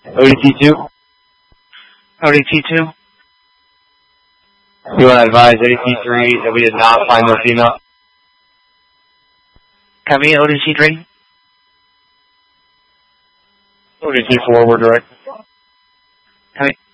ODT2? ODT2? You want to advise ODT3 that we did not find no female? Copy, ODT3? ODT4, we're direct. Copy.